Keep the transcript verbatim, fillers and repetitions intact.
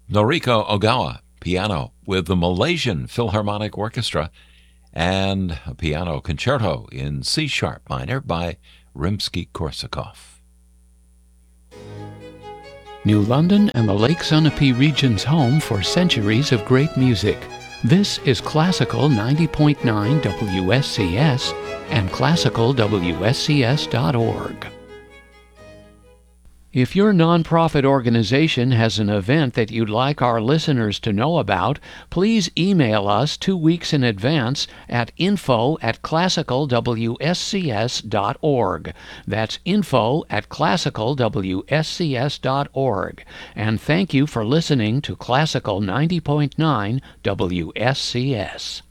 Noriko Ogawa, piano, with the Malaysian Philharmonic Orchestra, and a piano concerto in C-sharp minor by Rimsky-Korsakov. New London and the Lake Sunapee region's home for centuries of great music. This is Classical ninety point nine W S C S and classical W S C S dot org. If your nonprofit organization has an event that you'd like our listeners to know about, please email us two weeks in advance at info at classical W S C S dot org. That's info at classical W S C S dot org. And thank you for listening to Classical ninety point nine W S C S.